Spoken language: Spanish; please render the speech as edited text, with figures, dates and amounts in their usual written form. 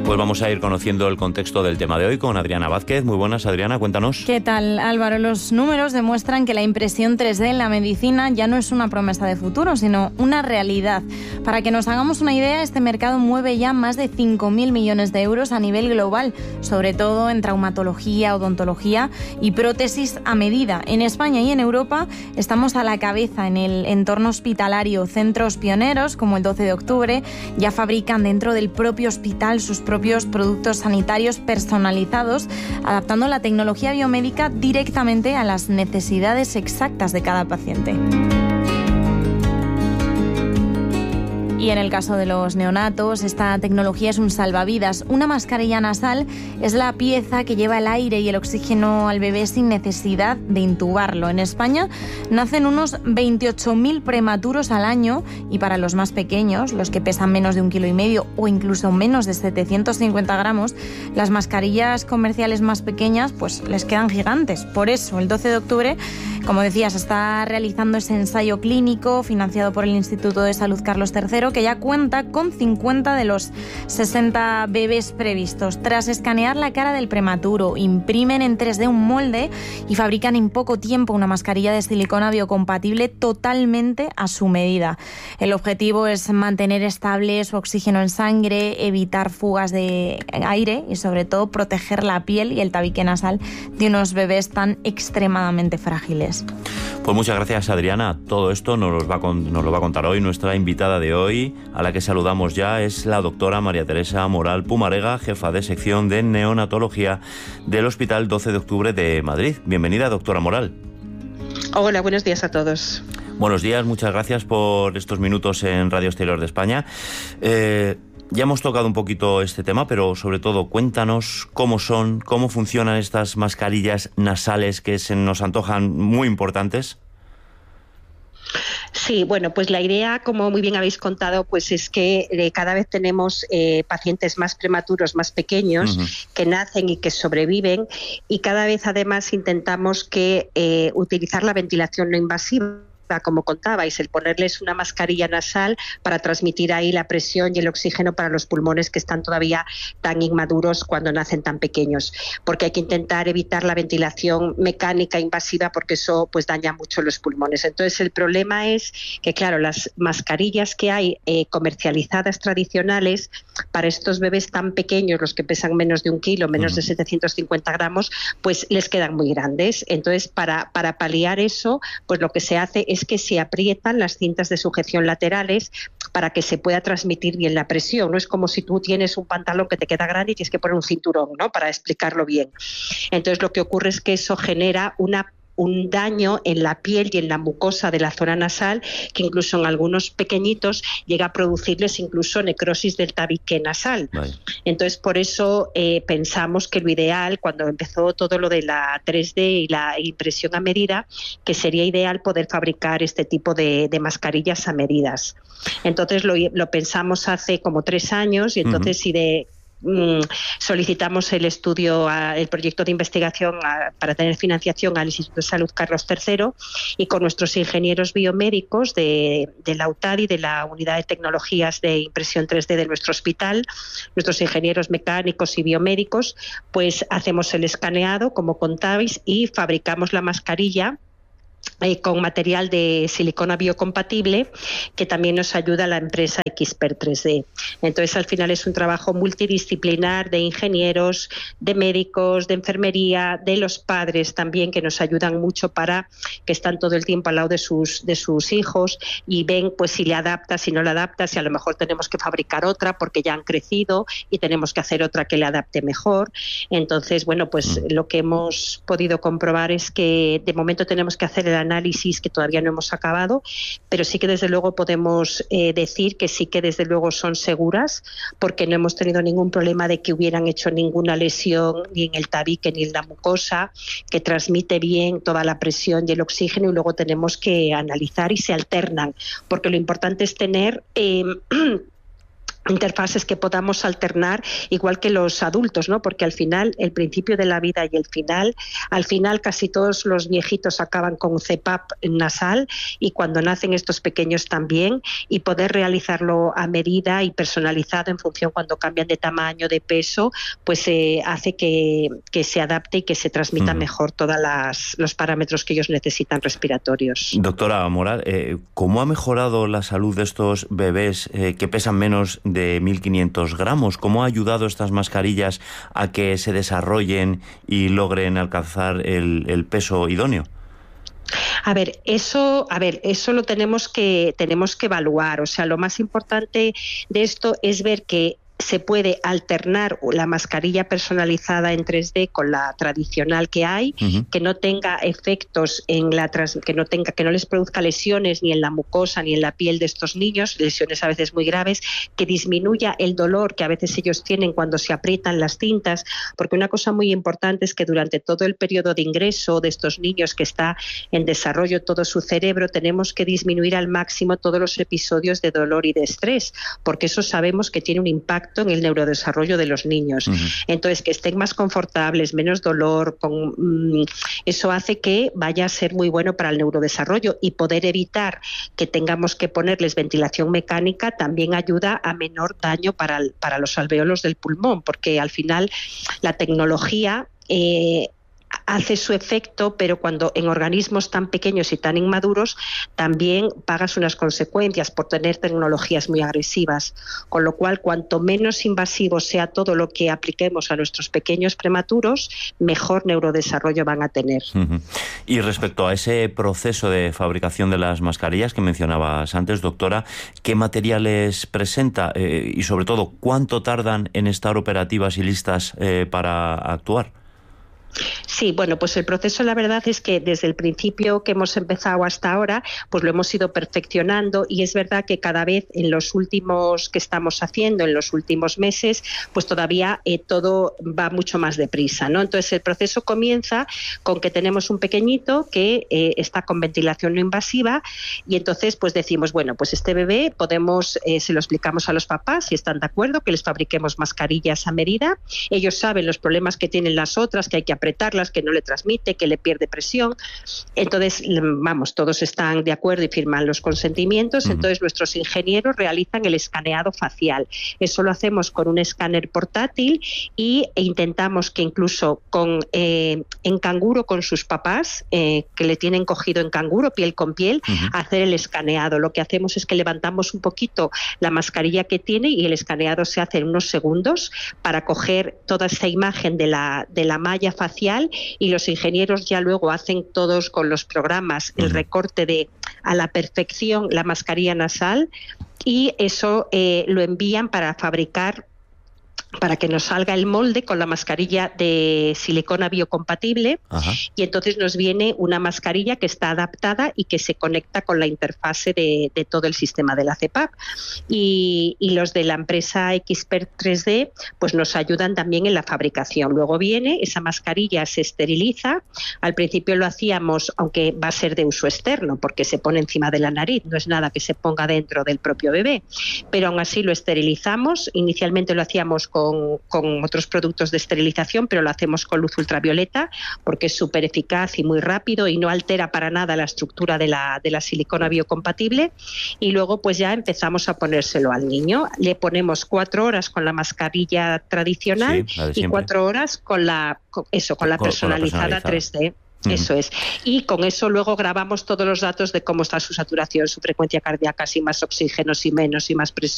Pues vamos a ir conociendo el contexto del tema de hoy con Adriana Vázquez. Muy buenas, Adriana, cuéntanos. ¿Qué tal, Álvaro? Los números demuestran que la impresión 3D en la medicina ya no es una promesa de futuro, sino una realidad. Para que nos hagamos una idea, este mercado mueve ya más de 5.000 millones de euros a nivel global, sobre todo en traumatología, odontología y prótesis a medida. En España y en Europa estamos a la cabeza en el entorno hospitalario. Centros pioneros, como el 12 de octubre, ya fabrican dentro del propio hospital sus propios productos sanitarios personalizados, adaptando la tecnología biomédica directamente a las necesidades exactas de cada paciente. Y en el caso de los neonatos, esta tecnología es un salvavidas. Una mascarilla nasal es la pieza que lleva el aire y el oxígeno al bebé sin necesidad de intubarlo. En España nacen unos 28.000 prematuros al año y para los más pequeños, los que pesan menos de 1,5 kg o incluso menos de 750 gramos, las mascarillas comerciales más pequeñas pues les quedan gigantes. Por eso, el 12 de octubre, como decías, está realizando ese ensayo clínico financiado por el Instituto de Salud Carlos III, que ya cuenta con 50 de los 60 bebés previstos. Tras escanear la cara del prematuro, imprimen en 3D un molde y fabrican en poco tiempo una mascarilla de silicona biocompatible totalmente a su medida. El objetivo es mantener estable su oxígeno en sangre, evitar fugas de aire y sobre todo proteger la piel y el tabique nasal de unos bebés tan extremadamente frágiles. Pues muchas gracias, Adriana. Todo esto nos lo va a contar hoy nuestra invitada de hoy, a la que saludamos ya. Es la doctora María Teresa Moral Pumarega, jefa de sección de neonatología del Hospital 12 de Octubre de Madrid. Bienvenida, doctora Moral. Hola, buenos días a todos. Buenos días, muchas gracias por estos minutos en Radio Exterior de España. Ya hemos tocado un poquito este tema, pero sobre todo cuéntanos cómo funcionan estas mascarillas nasales que se nos antojan muy importantes. Sí, bueno, pues la idea, como muy bien habéis contado, pues es que cada vez tenemos pacientes más prematuros, más pequeños, que nacen y que sobreviven, y cada vez además intentamos utilizar la ventilación no invasiva, como contabais, el ponerles una mascarilla nasal para transmitir ahí la presión y el oxígeno para los pulmones que están todavía tan inmaduros cuando nacen tan pequeños, porque hay que intentar evitar la ventilación mecánica invasiva porque eso pues daña mucho los pulmones. Entonces el problema es que claro, las mascarillas que hay comercializadas tradicionales para estos bebés tan pequeños, los que pesan menos de 1 kilo, menos de 750 gramos, pues les quedan muy grandes. Entonces para paliar eso, pues lo que se hace es que se aprietan las cintas de sujeción laterales para que se pueda transmitir bien la presión. No es como si tú tienes un pantalón que te queda grande y tienes que poner un cinturón, ¿no?, para explicarlo bien. Entonces lo que ocurre es que eso genera un daño en la piel y en la mucosa de la zona nasal que incluso en algunos pequeñitos llega a producirles incluso necrosis del tabique nasal. Vale. Entonces por eso pensamos que lo ideal, cuando empezó todo lo de la 3D y la impresión a medida, que sería ideal poder fabricar este tipo de mascarillas a medidas. Entonces lo pensamos hace como 3 años y entonces solicitamos el proyecto de investigación para tener financiación al Instituto de Salud Carlos III, y con nuestros ingenieros biomédicos de la UTAD y de la Unidad de Tecnologías de Impresión 3D de nuestro hospital, nuestros ingenieros mecánicos y biomédicos, pues hacemos el escaneado, como contabais, y fabricamos la mascarilla con material de silicona biocompatible, que también nos ayuda la empresa Expert 3D. Entonces, al final es un trabajo multidisciplinar de ingenieros, de médicos, de enfermería, de los padres también, que nos ayudan mucho que están todo el tiempo al lado de sus hijos y ven pues si le adapta, si no le adapta, si a lo mejor tenemos que fabricar otra porque ya han crecido y tenemos que hacer otra que le adapte mejor. Entonces, bueno, pues lo que hemos podido comprobar es que de momento tenemos que hacer el análisis, que todavía no hemos acabado, pero sí que desde luego podemos decir que sí que desde luego son seguras, porque no hemos tenido ningún problema de que hubieran hecho ninguna lesión ni en el tabique ni en la mucosa, que transmite bien toda la presión y el oxígeno, y luego tenemos que analizar y se alternan, porque lo importante es tener interfaces que podamos alternar, igual que los adultos, ¿no? Porque al final, el principio de la vida y el final, al final casi todos los viejitos acaban con un CPAP nasal, y cuando nacen estos pequeños también, y poder realizarlo a medida y personalizado en función cuando cambian de tamaño, de peso, pues hace que se adapte y que se transmita mejor todos los parámetros que ellos necesitan respiratorios. Doctora Moral, ¿cómo ha mejorado la salud de estos bebés que pesan menos de 1.500 gramos? ¿Cómo ha ayudado estas mascarillas a que se desarrollen y logren alcanzar el peso idóneo? Eso lo tenemos que evaluar. O sea, lo más importante de esto es ver que se puede alternar la mascarilla personalizada en 3D con la tradicional que hay, que no tenga efectos que no les produzca lesiones ni en la mucosa ni en la piel de estos niños, lesiones a veces muy graves, que disminuya el dolor que a veces ellos tienen cuando se aprietan las cintas, porque una cosa muy importante es que durante todo el periodo de ingreso de estos niños, que está en desarrollo todo su cerebro, tenemos que disminuir al máximo todos los episodios de dolor y de estrés, porque eso sabemos que tiene un impacto en el neurodesarrollo de los niños. Entonces, que estén más confortables, menos dolor, eso hace que vaya a ser muy bueno para el neurodesarrollo, y poder evitar que tengamos que ponerles ventilación mecánica también ayuda a menor daño para los alvéolos del pulmón, porque al final la tecnología hace su efecto, pero cuando en organismos tan pequeños y tan inmaduros también pagas unas consecuencias por tener tecnologías muy agresivas, con lo cual cuanto menos invasivo sea todo lo que apliquemos a nuestros pequeños prematuros, mejor neurodesarrollo van a tener. Y respecto a ese proceso de fabricación de las mascarillas que mencionabas antes, doctora, ¿qué materiales presenta y sobre todo cuánto tardan en estar operativas y listas para actuar? Sí, bueno, pues el proceso, la verdad es que desde el principio que hemos empezado hasta ahora, pues lo hemos ido perfeccionando, y es verdad que cada vez en los últimos que estamos haciendo, en los últimos meses, pues todavía todo va mucho más deprisa, ¿no? Entonces el proceso comienza con que tenemos un pequeñito que está con ventilación no invasiva, y entonces pues decimos, bueno, pues este bebé podemos, se lo explicamos a los papás si están de acuerdo, que les fabriquemos mascarillas a medida. Ellos saben los problemas que tienen las otras, que hay que apretarlas, que no le transmite, que le pierde presión. Entonces, vamos, todos están de acuerdo y firman los consentimientos. Entonces, nuestros ingenieros realizan el escaneado facial. Eso lo hacemos con un escáner portátil e intentamos que incluso en canguro con sus papás, que le tienen cogido en canguro, piel con piel, hacer el escaneado. Lo que hacemos es que levantamos un poquito la mascarilla que tiene, y el escaneado se hace en unos segundos para coger toda esa imagen de la malla facial, y los ingenieros ya luego hacen todos con los programas el recorte a la perfección la mascarilla nasal, y eso lo envían para fabricar, para que nos salga el molde con la mascarilla de silicona biocompatible. Y entonces nos viene una mascarilla que está adaptada y que se conecta con la interfase de todo el sistema de la CPAP. Y los de la empresa Expert 3D pues nos ayudan también en la fabricación. Luego viene esa mascarilla, se esteriliza. Al principio lo hacíamos, aunque va a ser de uso externo, porque se pone encima de la nariz, no es nada que se ponga dentro del propio bebé, pero aún así lo esterilizamos. Inicialmente lo hacíamos con otros productos de esterilización, pero lo hacemos con luz ultravioleta porque es súper eficaz y muy rápido y no altera para nada la estructura de la silicona biocompatible. Y luego pues ya empezamos a ponérselo al niño. Le ponemos 4 horas con la mascarilla tradicional, y 4 horas con la personalizada 3D. Eso es. Y con eso luego grabamos todos los datos de cómo está su saturación, su frecuencia cardíaca, si más oxígeno, si menos, si más presión.